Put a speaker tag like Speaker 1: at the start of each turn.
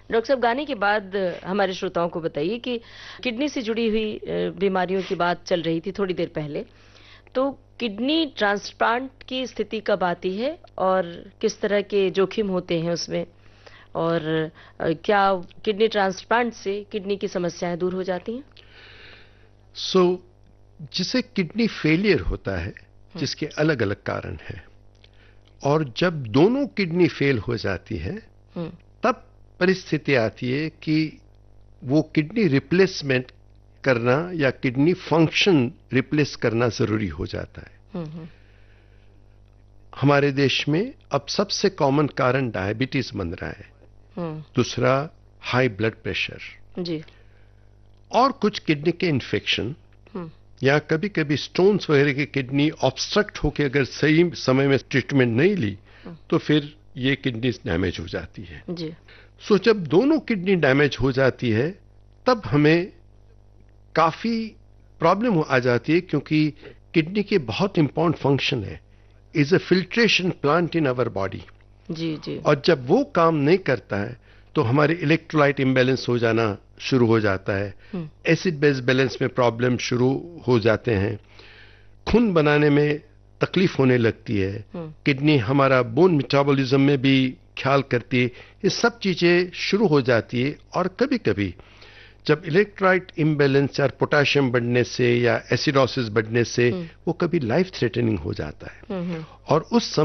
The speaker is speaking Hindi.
Speaker 1: डॉक्टर साहब, गाने के बाद हमारे श्रोताओं को बताइए कि किडनी से जुड़ी हुई बीमारियों की बात चल रही थी थोड़ी देर पहले, तो किडनी ट्रांसप्लांट की स्थिति कब आती है और किस तरह के जोखिम होते हैं उसमें, और क्या किडनी ट्रांसप्लांट से किडनी की समस्याएं दूर हो जाती हैं?
Speaker 2: जिसे किडनी फेलियर होता है, जिसके अलग अलग कारण हैं, और जब दोनों किडनी फेल हो जाती है तब परिस्थिति आती है कि वो किडनी रिप्लेसमेंट करना या किडनी फंक्शन रिप्लेस करना जरूरी हो जाता है। हमारे देश में अब सबसे कॉमन कारण डायबिटीज बन रहा है, दूसरा हाई ब्लड प्रेशर जी, और कुछ किडनी के इन्फेक्शन या कभी कभी स्टोन्स वगैरह की किडनी ऑब्स्ट्रक्ट होकर अगर सही समय में ट्रीटमेंट नहीं ली तो फिर ये किडनी डैमेज हो जाती है जी। जब दोनों किडनी डैमेज हो जाती है तब हमें काफी प्रॉब्लम आ जाती है, क्योंकि किडनी के बहुत इंपॉर्टेंट फंक्शन है, is a filtration plant in our body जी जी। और जब वो काम नहीं करता है तो हमारे इलेक्ट्रोलाइट इम्बैलेंस हो जाना शुरू हो जाता है, एसिड बेस बैलेंस में प्रॉब्लम शुरू हो जाते हैं, खून बनाने में तकलीफ होने लगती है, किडनी हमारा बोन मेटाबॉलिज्म में भी ख्याल करती है, ये सब चीजें शुरू हो जाती है। और कभी कभी जब इलेक्ट्रोलाइट इम्बैलेंस या पोटेशियम बढ़ने से या एसिडोसिस बढ़ने से वो कभी लाइफ थ्रेटनिंग हो जाता है, और उस